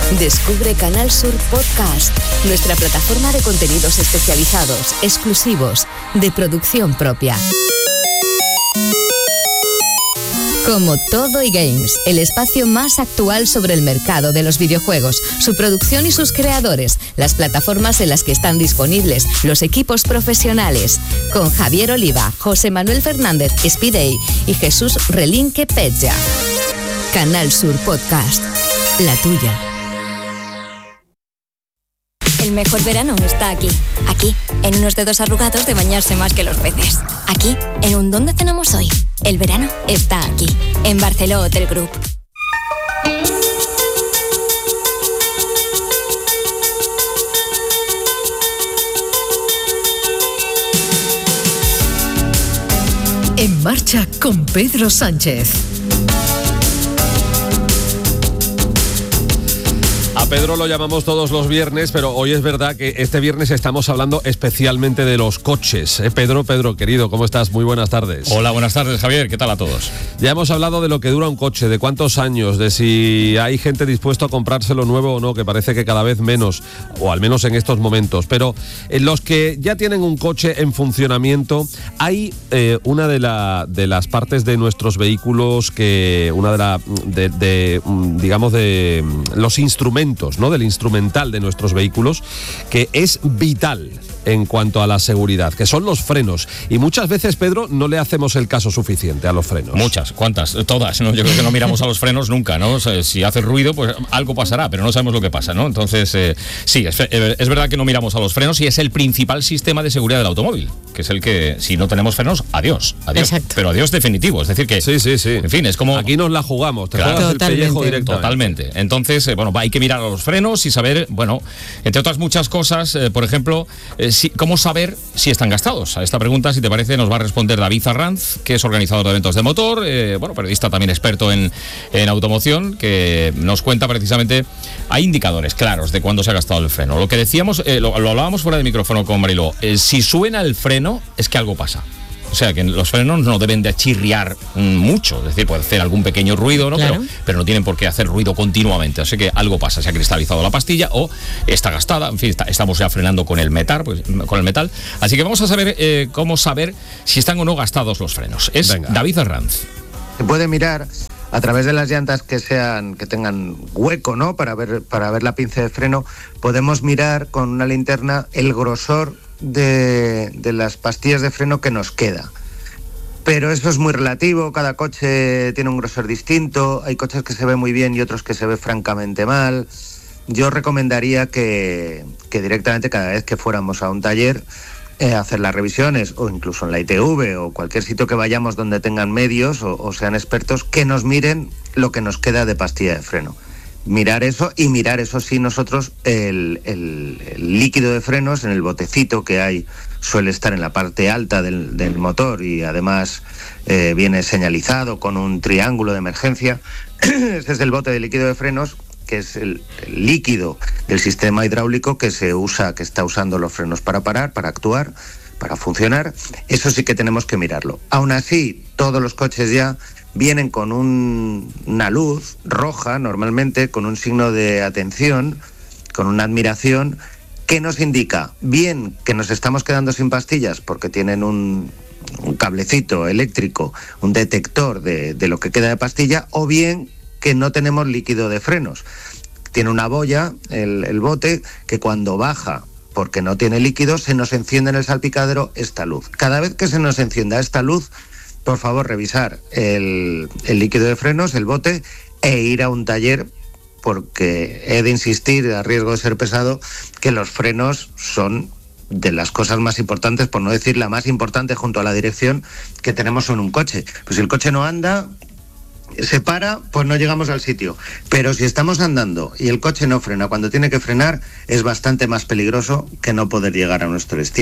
Descubre Canal Sur Podcast, nuestra plataforma de contenidos especializados, exclusivos, de producción propia. Como Todo y Games, el espacio más actual sobre el mercado de los videojuegos, su producción y sus creadores, las plataformas en las que están disponibles, los equipos profesionales. Con Javier Oliva, José Manuel Fernández Espidey y Jesús Relinque Pecha. Canal Sur Podcast, la tuya. El mejor verano está aquí. Aquí, en unos dedos arrugados de bañarse más que los peces. Aquí, en un ¿dónde cenamos hoy? El verano está aquí, en Barceló Hotel Group. En marcha con Pedro Sánchez. A Pedro lo llamamos todos los viernes, pero hoy es verdad que este viernes estamos hablando especialmente de los coches. Pedro, querido, ¿cómo estás? Muy buenas tardes. Hola, buenas tardes, Javier. ¿Qué tal a todos? Ya hemos hablado de lo que dura un coche, de cuántos años, de si hay gente dispuesta a comprárselo nuevo o no, que parece que cada vez menos, o al menos en estos momentos. Pero en los que ya tienen un coche en funcionamiento, hay una de las partes de nuestros vehículos que, digamos, de los instrumentos, ¿no? Del instrumental de nuestros vehículos, que es vital en cuanto a la seguridad, que son los frenos. Y muchas veces, Pedro, no le hacemos el caso suficiente a los frenos. Muchas, ¿cuántas? Todas, ¿no? Yo creo que no miramos a los frenos nunca, ¿no? O sea, si hace ruido, pues algo pasará, pero no sabemos lo que pasa, ¿no? Entonces, sí, es verdad que no miramos a los frenos y es el principal sistema de seguridad del automóvil, que es el que, si no tenemos frenos, adiós. Exacto. Pero adiós definitivo, es decir que... Sí. En fin, es como... Aquí nos la jugamos, te claro, juegas el pellejo directamente. Totalmente. Entonces, hay que mirar a los frenos y saber, entre otras muchas cosas, por ejemplo, cómo saber si están gastados. A esta pregunta, si te parece, nos va a responder David Arranz, que es organizador de eventos de motor, periodista también experto en automoción, que nos cuenta precisamente, hay indicadores claros de cuándo se ha gastado el freno. Lo que decíamos, lo hablábamos fuera de micrófono con Mariló, si suena el freno es que algo pasa. O sea, que los frenos no deben de chirriar mucho, es decir, puede hacer algún pequeño ruido, ¿no? Claro. Pero no tienen por qué hacer ruido continuamente. Así que algo pasa, se ha cristalizado la pastilla o está gastada. En fin, estamos ya frenando con el metal, Así que vamos a saber cómo saber si están o no gastados los frenos. Venga. David Arranz. Se puede mirar a través de las llantas que tengan hueco, ¿no? Para ver la pinza de freno. Podemos mirar con una linterna el grosor de las pastillas de freno que nos queda. Pero eso es muy relativo, cada coche tiene un grosor distinto, hay coches que se ve muy bien y otros que se ve francamente mal. Yo recomendaría que directamente cada vez que fuéramos a un taller hacer las revisiones, o incluso en la ITV o cualquier sitio que vayamos donde tengan medios o sean expertos, que nos miren lo que nos queda de pastilla de freno. Mirar eso sí, nosotros el líquido de frenos en el botecito que hay suele estar en la parte alta del motor y además viene señalizado con un triángulo de emergencia. Ese es el bote de líquido de frenos, que es el líquido del sistema hidráulico que está usando los frenos para parar, para actuar, para funcionar. Eso sí que tenemos que mirarlo. Aún así, todos los coches ya vienen con una luz roja, normalmente, con un signo de atención, con una admiración, que nos indica, bien, que nos estamos quedando sin pastillas porque tienen un cablecito eléctrico, un detector de lo que queda de pastilla, o bien que no tenemos líquido de frenos. Tiene una boya, el bote, que cuando baja, porque no tiene líquido, se nos enciende en el salpicadero esta luz. Cada vez que se nos encienda esta luz, por favor, revisar el líquido de frenos, el bote, e ir a un taller, porque he de insistir, a riesgo de ser pesado, que los frenos son de las cosas más importantes, por no decir la más importante junto a la dirección que tenemos en un coche. Pues si el coche no anda, se para, pues no llegamos al sitio. Pero si estamos andando y el coche no frena cuando tiene que frenar, es bastante más peligroso que no poder llegar a nuestro destino.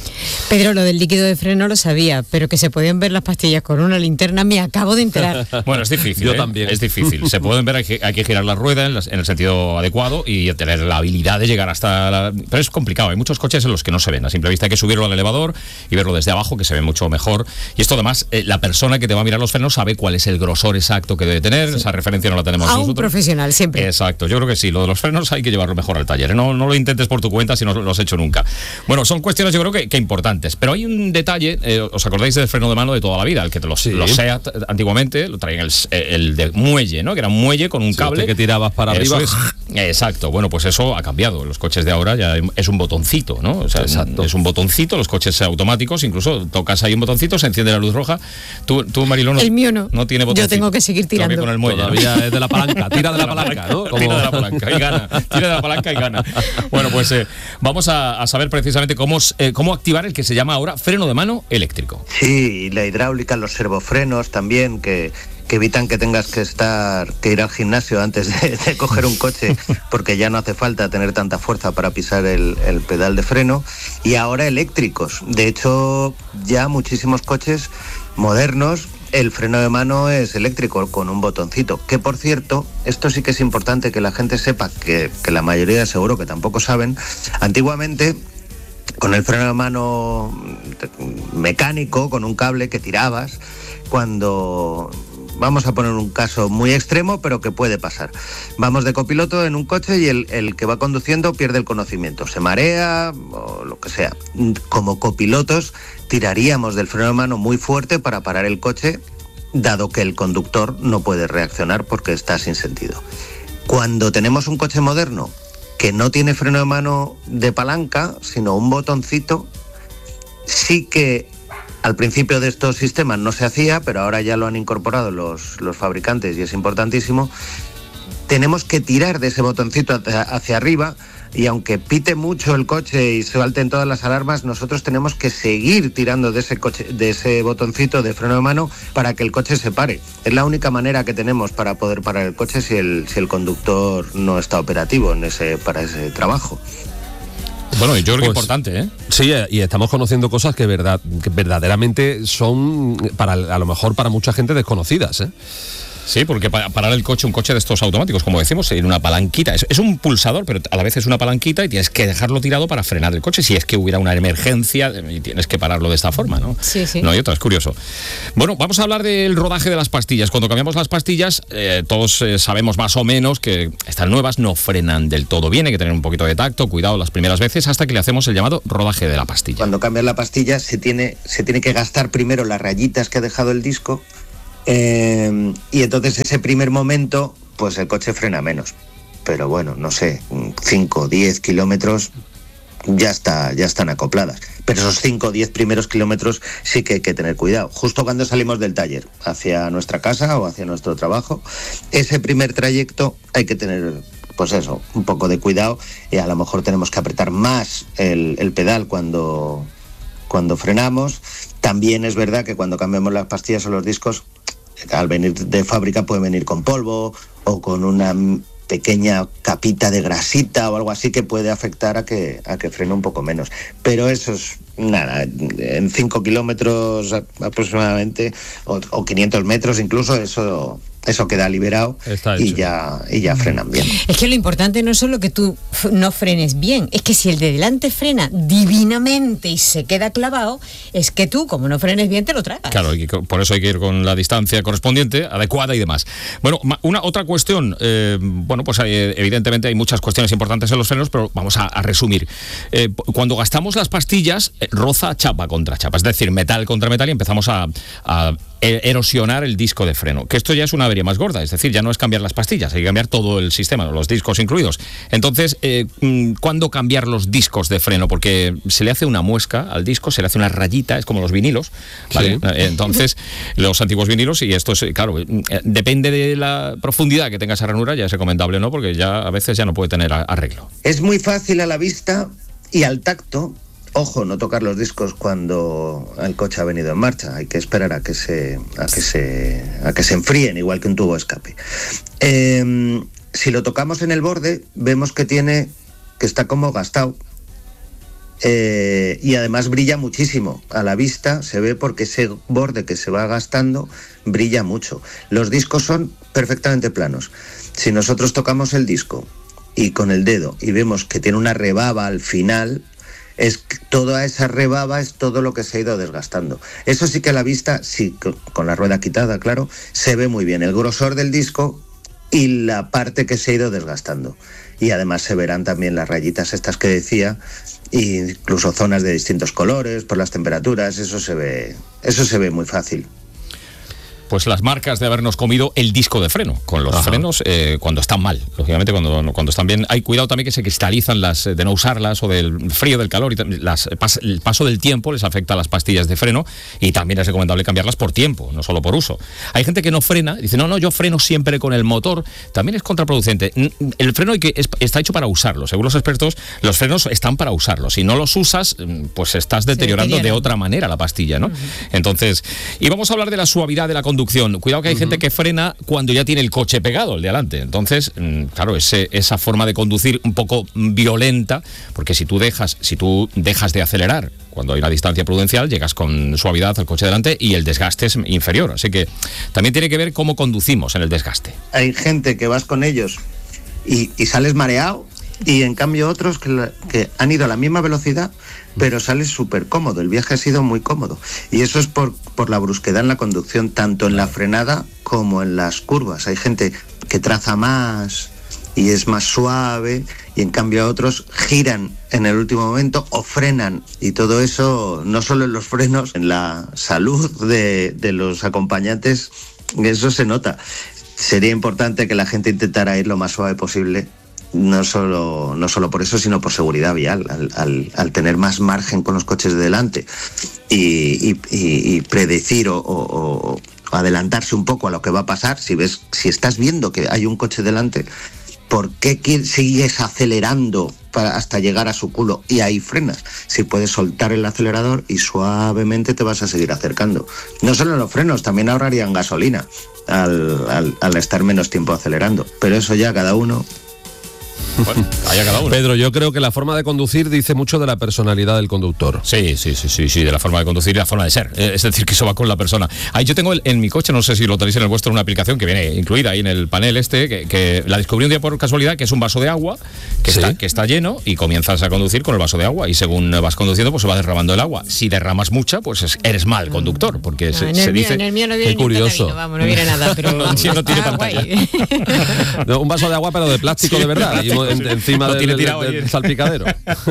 Pedro, lo del líquido de freno lo sabía, pero que se podían ver las pastillas con una linterna me acabo de enterar. Bueno, es difícil. Yo también. Es difícil. Se pueden ver, hay que girar la rueda en el sentido adecuado y tener la habilidad de llegar hasta Pero es complicado, hay muchos coches en los que no se ven. A simple vista hay que subirlo al elevador y verlo desde abajo, que se ve mucho mejor. Y esto además, la persona que te va a mirar los frenos sabe cuál es el grosor exacto que debe tener. Sí. Esa referencia no la tenemos a nosotros. Un profesional, siempre. Exacto, yo creo que sí. Lo de los frenos hay que llevarlo mejor al taller. No lo intentes por tu cuenta si no lo has hecho nunca. Bueno, son cuestiones yo creo que importantes. Pero hay un detalle, ¿os acordáis del freno de mano de toda la vida? El que los SEAT antiguamente lo traían el de muelle, ¿no? Que era un muelle con un cable. Que tirabas para arriba. Exacto. Bueno, pues eso ha cambiado. Los coches de ahora ya es un botoncito, ¿no? O sea, es un botoncito, los coches automáticos, incluso tocas ahí un botoncito, se enciende la luz roja. Tú Mariló, el mío no. No tiene botoncito. Yo tengo que seguir tirando. Con el muelle, todavía, ¿no? Es de la palanca, tira de la palanca, ¿no? Tira de la palanca y gana. Tira de la palanca y gana. Bueno, pues vamos a saber precisamente cómo activar el que se llama ahora freno de mano eléctrico. Sí, la hidráulica, los servofrenos también, que evitan que tengas que ir al gimnasio antes de coger un coche, porque ya no hace falta tener tanta fuerza para pisar el pedal de freno. Y ahora eléctricos. De hecho, ya muchísimos coches modernos, el freno de mano es eléctrico con un botoncito. Que por cierto, esto sí que es importante que la gente sepa, que la mayoría seguro que tampoco saben. Antiguamente, con el freno de mano mecánico, con un cable que tirabas, cuando... Vamos a poner un caso muy extremo, pero que puede pasar. Vamos de copiloto en un coche y el que va conduciendo pierde el conocimiento, se marea o lo que sea. Como copilotos tiraríamos del freno de mano muy fuerte para parar el coche, dado que el conductor no puede reaccionar porque está sin sentido. Cuando tenemos un coche moderno que no tiene freno de mano de palanca, sino un botoncito, sí que... Al principio de estos sistemas no se hacía, pero ahora ya lo han incorporado los fabricantes y es importantísimo. Tenemos que tirar de ese botoncito hacia arriba y aunque pite mucho el coche y se salten todas las alarmas, nosotros tenemos que seguir tirando de ese botoncito de freno de mano para que el coche se pare. Es la única manera que tenemos para poder parar el coche si el conductor no está operativo para ese trabajo. Bueno, yo creo que es importante, ¿eh? Sí, y estamos conociendo cosas que verdaderamente son, a lo mejor para mucha gente, desconocidas, ¿eh? Sí, porque parar el coche, un coche de estos automáticos, como decimos, en una palanquita. Es un pulsador, pero a la vez es una palanquita y tienes que dejarlo tirado para frenar el coche si es que hubiera una emergencia y tienes que pararlo de esta forma, ¿no? Sí, sí. No hay otra, es curioso. Bueno, vamos a hablar del rodaje de las pastillas. Cuando cambiamos las pastillas, todos sabemos más o menos que estas nuevas no frenan del todo bien, hay que tener un poquito de tacto, cuidado las primeras veces, hasta que le hacemos el llamado rodaje de la pastilla. Cuando cambias la pastilla se tiene que gastar primero las rayitas que ha dejado el disco. Y entonces ese primer momento pues el coche frena menos, pero bueno, no sé, 5 o 10 kilómetros ya están acopladas, pero esos 5 o 10 primeros kilómetros sí que hay que tener cuidado. Justo cuando salimos del taller hacia nuestra casa o hacia nuestro trabajo, ese primer trayecto hay que tener pues eso, un poco de cuidado y a lo mejor tenemos que apretar más el pedal cuando frenamos. También es verdad que cuando cambiamos las pastillas o los discos, al venir de fábrica puede venir con polvo o con una pequeña capita de grasita o algo así que puede afectar a que frene un poco menos. Pero eso es nada, en 5 kilómetros aproximadamente o 500 metros incluso, eso queda liberado y ya frenan bien. Es que lo importante no es solo que tú no frenes bien, es que si el de delante frena divinamente y se queda clavado, es que tú, como no frenes bien, te lo tragas. Claro, por eso hay que ir con la distancia correspondiente, adecuada y demás. Bueno, otra cuestión, pues evidentemente hay muchas cuestiones importantes en los frenos, pero vamos a resumir. Cuando gastamos las pastillas, roza chapa contra chapa, es decir, metal contra metal y empezamos a erosionar el disco de freno, que esto ya es una avería más gorda, es decir, ya no es cambiar las pastillas, hay que cambiar todo el sistema, los discos incluidos. Entonces, ¿cuándo cambiar los discos de freno? Porque se le hace una muesca al disco, se le hace una rayita, es como los vinilos, ¿vale? Sí. Entonces, los antiguos vinilos, y esto es, claro, depende de la profundidad que tenga esa ranura, ya es recomendable, ¿no? Porque ya a veces ya no puede tener arreglo. Es muy fácil a la vista y al tacto. Ojo, no tocar los discos cuando el coche ha venido en marcha. Hay que esperar a que se enfríen, igual que un tubo de escape. Si lo tocamos en el borde, vemos que está como gastado. Y además brilla muchísimo a la vista, se ve porque ese borde que se va gastando brilla mucho. Los discos son perfectamente planos. Si nosotros tocamos el disco y con el dedo y vemos que tiene una rebaba al final, toda esa rebaba es todo lo que se ha ido desgastando. Eso sí que a la vista, sí, con la rueda quitada, claro, se ve muy bien el grosor del disco y la parte que se ha ido desgastando. Y además se verán también las rayitas estas que decía, incluso zonas de distintos colores por las temperaturas. Eso se ve muy fácil. Pues las marcas de habernos comido el disco de freno, con los frenos cuando están mal. Lógicamente cuando están bien, hay cuidado también que se cristalizan de no usarlas o del frío, del calor, y el paso del tiempo les afecta a las pastillas de freno, y también es recomendable cambiarlas por tiempo, no solo por uso. Hay gente que no frena, dice, no, yo freno siempre con el motor, también es contraproducente. El freno está hecho para usarlo, según los expertos, los frenos están para usarlos. Si no los usas, pues estás deteriorando de otra manera la pastilla, ¿no? Entonces, y vamos a hablar de la suavidad de la conducción. Cuidado que hay gente que frena cuando ya tiene el coche pegado, el de adelante. Entonces, claro, esa forma de conducir un poco violenta, porque si tú dejas de acelerar cuando hay una distancia prudencial, llegas con suavidad al coche de delante y el desgaste es inferior. Así que también tiene que ver cómo conducimos en el desgaste. Hay gente que vas con ellos y sales mareado, y en cambio otros que han ido a la misma velocidad, pero sales súper cómodo. El viaje ha sido muy cómodo, y eso es por la brusquedad en la conducción, tanto en la frenada como en las curvas. Hay gente que traza más y es más suave, y en cambio otros giran en el último momento o frenan, y todo eso no solo en los frenos, en la salud de los acompañantes, eso se nota. Sería importante que la gente intentara ir lo más suave posible, no solo por eso, sino por seguridad vial, al tener más margen con los coches de delante y predecir o adelantarse un poco a lo que va a pasar. Si estás viendo que hay un coche delante, ¿por qué sigues acelerando hasta llegar a su culo y ahí frenas? Si puedes soltar el acelerador y suavemente te vas a seguir acercando. No solo en los frenos, también ahorrarían gasolina al estar menos tiempo acelerando, pero eso ya cada uno. Bueno, allá cada uno. Pedro, yo creo que la forma de conducir dice mucho de la personalidad del conductor. Sí, de la forma de conducir y la forma de ser. Es decir, que eso va con la persona. Ahí yo tengo en mi coche, no sé si lo tenéis en el vuestro, una aplicación que viene incluida ahí en el panel que la descubrí un día por casualidad, que es un vaso de agua que está lleno, y comienzas a conducir con el vaso de agua, y según vas conduciendo pues se va derramando el agua. Si derramas mucha, pues eres mal conductor, porque se dice... En el mío no viene curioso. Vamos, no viene nada, pero... no tiene pantalla. No, un vaso de agua, pero de plástico, de verdad. Encima del salpicadero.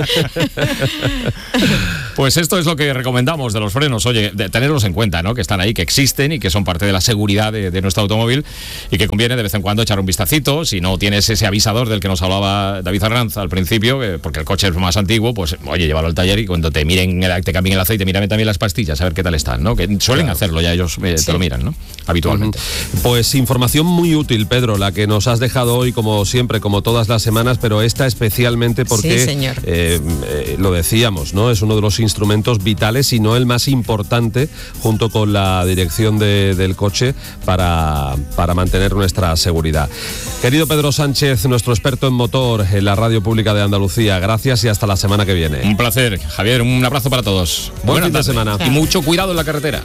Pues esto es lo que recomendamos de los frenos. Oye, de tenerlos en cuenta, ¿no? Que están ahí, que existen y que son parte de la seguridad de nuestro automóvil, y que conviene de vez en cuando echar un vistacito. Si no tienes ese avisador del que nos hablaba David Arranz al principio, porque el coche es más antiguo, pues oye, llévalo al taller y cuando te cambien el aceite, mírame también las pastillas, a ver qué tal están, ¿no? Que suelen hacerlo ya, ellos te lo miran, ¿no? Habitualmente. Pues información muy útil, Pedro, la que nos has dejado hoy, como siempre, como todas las semanas, pero esta especialmente porque, sí, señor. Lo decíamos, ¿no? Es uno de los instrumentos vitales, y no el más importante, junto con la dirección del coche, para mantener nuestra seguridad. Querido Pedro Sánchez, nuestro experto en motor en la Radio Pública de Andalucía, gracias y hasta la semana que viene. Un placer, Javier, un abrazo para todos. Buen fin de semana. Y mucho cuidado en la carretera.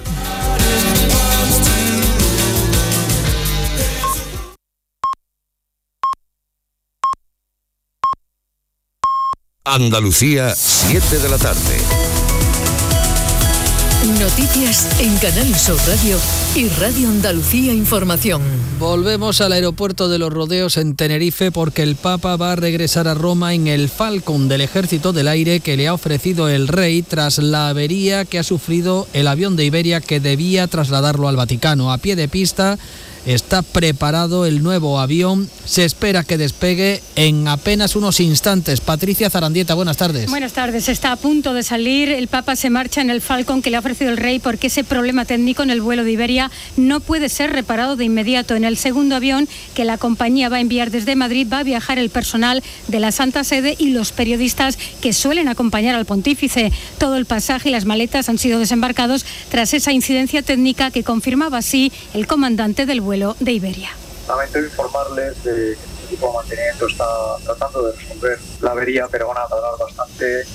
Andalucía, 7 de la tarde. Noticias en Canal Sur Radio y Radio Andalucía Información. Volvemos al aeropuerto de Los Rodeos en Tenerife, porque el Papa va a regresar a Roma en el Falcon del Ejército del Aire que le ha ofrecido el Rey tras la avería que ha sufrido el avión de Iberia que debía trasladarlo al Vaticano. A pie de pista está preparado el nuevo avión. Se espera que despegue en apenas unos instantes. Patricia Zarandieta, buenas tardes. Buenas tardes. Está a punto de salir. El Papa se marcha en el Falcon que le ha ofrecido el Rey, porque ese problema técnico en el vuelo de Iberia no puede ser reparado de inmediato. En el segundo avión que la compañía va a enviar desde Madrid va a viajar el personal de la Santa Sede y los periodistas que suelen acompañar al pontífice. Todo el pasaje y las maletas han sido desembarcados tras esa incidencia técnica que confirmaba así el comandante del vuelo de Iberia. Lamento informarles de que el equipo de mantenimiento está tratando de resolver la avería, pero van a tardar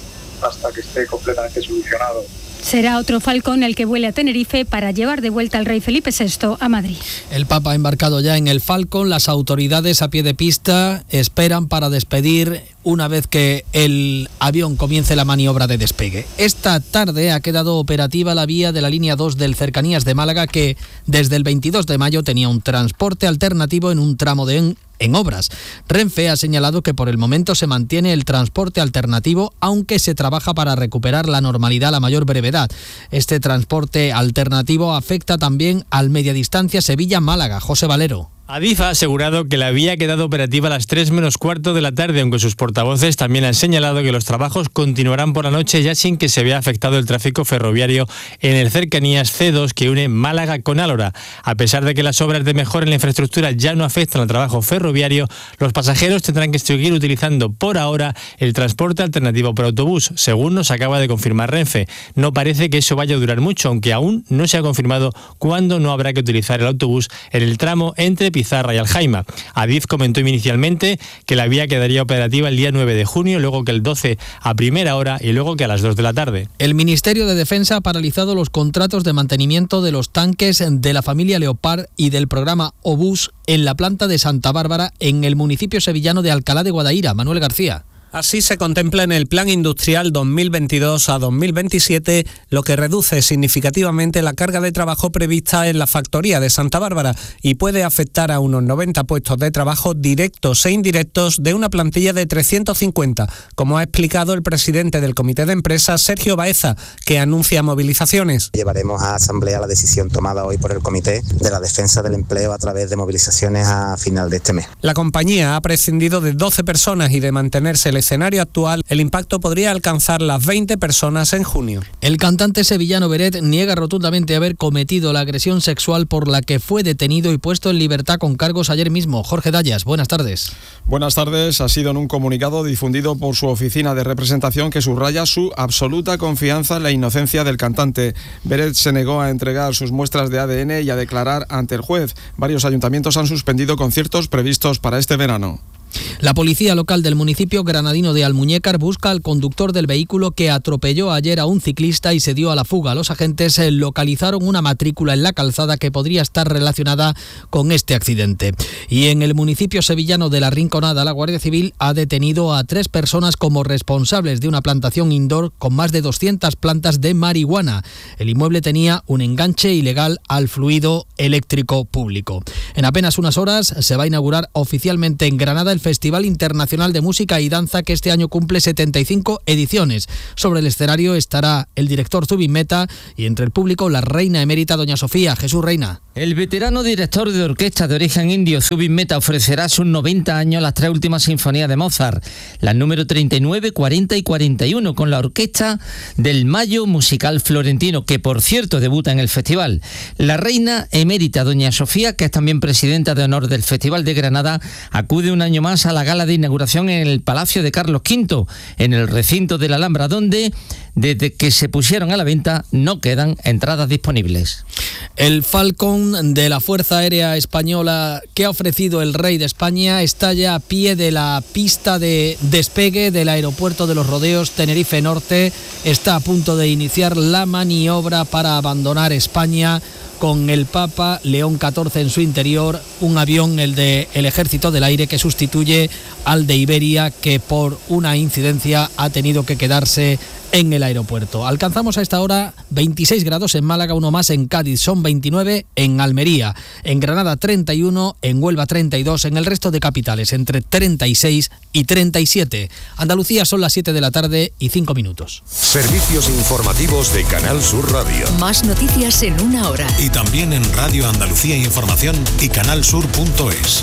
hasta que esté completamente solucionado. Será otro Falcon el que vuele a Tenerife para llevar de vuelta al rey Felipe VI a Madrid. El Papa ha embarcado ya en el Falcon. Las autoridades a pie de pista esperan para despedir una vez que el avión comience la maniobra de despegue. Esta tarde ha quedado operativa la vía de la línea 2 del Cercanías de Málaga, que desde el 22 de mayo tenía un transporte alternativo en un tramo en obras. Renfe ha señalado que por el momento se mantiene el transporte alternativo, aunque se trabaja para recuperar la normalidad a la mayor brevedad. Este transporte alternativo afecta también al media distancia Sevilla-Málaga. José Valero. Adif ha asegurado que la vía ha quedado operativa a las 3 menos cuarto de la tarde, aunque sus portavoces también han señalado que los trabajos continuarán por la noche ya sin que se vea afectado el tráfico ferroviario en el Cercanías C2 que une Málaga con Álora. A pesar de que las obras de mejora en la infraestructura ya no afectan al trabajo ferroviario, los pasajeros tendrán que seguir utilizando por ahora el transporte alternativo por autobús, según nos acaba de confirmar Renfe. No parece que eso vaya a durar mucho, aunque aún no se ha confirmado cuándo no habrá que utilizar el autobús en el tramo entre Pizarra y Aljaima. Adif comentó inicialmente que la vía quedaría operativa el día 9 de junio, luego que el 12 a primera hora y luego que a las 2 de la tarde. El Ministerio de Defensa ha paralizado los contratos de mantenimiento de los tanques de la familia Leopard y del programa Obús en la planta de Santa Bárbara, en el municipio sevillano de Alcalá de Guadaira. Manuel García. Así se contempla en el Plan Industrial 2022 a 2027, lo que reduce significativamente la carga de trabajo prevista en la factoría de Santa Bárbara y puede afectar a unos 90 puestos de trabajo directos e indirectos de una plantilla de 350, como ha explicado el presidente del Comité de Empresa, Sergio Baeza, que anuncia movilizaciones. Llevaremos a asamblea la decisión tomada hoy por el Comité de la Defensa del Empleo a través de movilizaciones a final de este mes. La compañía ha prescindido de 12 personas y de mantenerse el escenario actual, el impacto podría alcanzar las 20 personas en junio. El cantante sevillano Beret niega rotundamente haber cometido la agresión sexual por la que fue detenido y puesto en libertad con cargos ayer mismo. Jorge Dallas, buenas tardes. Buenas tardes. Ha sido en un comunicado difundido por su oficina de representación que subraya su absoluta confianza en la inocencia del cantante. Beret se negó a entregar sus muestras de ADN y a declarar ante el juez. Varios ayuntamientos han suspendido conciertos previstos para este verano. La policía local del municipio granadino de Almuñécar busca al conductor del vehículo que atropelló ayer a un ciclista y se dio a la fuga. Los agentes localizaron una matrícula en la calzada que podría estar relacionada con este accidente. Y en el municipio sevillano de La Rinconada, la Guardia Civil ha detenido a 3 personas como responsables de una plantación indoor con más de 200 plantas de marihuana. El inmueble tenía un enganche ilegal al fluido eléctrico público. En apenas unas horas se va a inaugurar oficialmente en Granada el Festival Internacional de Música y Danza, que este año cumple 75 ediciones. Sobre el escenario estará el director Zubin Mehta y entre el público la reina emérita doña Sofía. Jesús Reina. El veterano director de orquesta de origen indio Zubin Mehta ofrecerá a sus 90 años las 3 últimas sinfonías de Mozart, las número 39, 40 y 41, con la orquesta del Mayo Musical Florentino, que por cierto debuta en el festival. La reina emérita doña Sofía, que es también presidenta de honor del Festival de Granada, acude un año más a la gala de inauguración en el Palacio de Carlos V, en el recinto de la Alhambra, donde desde que se pusieron a la venta no quedan entradas disponibles. El Falcon de la Fuerza Aérea Española que ha ofrecido el Rey de España está ya a pie de la pista de despegue del aeropuerto de Los Rodeos, Tenerife Norte. Está a punto de iniciar la maniobra para abandonar España, con el Papa León XIV en su interior, un avión, el del Ejército del Aire, que sustituye al de Iberia, que por una incidencia ha tenido que quedarse en el aeropuerto. Alcanzamos a esta hora 26 grados en Málaga, uno más en Cádiz, son 29 en Almería, en Granada 31, en Huelva 32, en el resto de capitales entre 36 y 37. Andalucía son las 7 de la tarde y 5 minutos. Servicios informativos de Canal Sur Radio. Más noticias en una hora. Y también en Radio Andalucía Información y canalsur.es.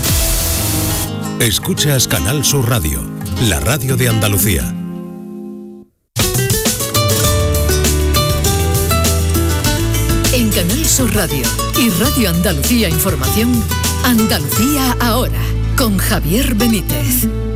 Escuchas Canal Sur Radio, la radio de Andalucía. En Canal Sur Radio y Radio Andalucía Información, Andalucía ahora, con Javier Benítez.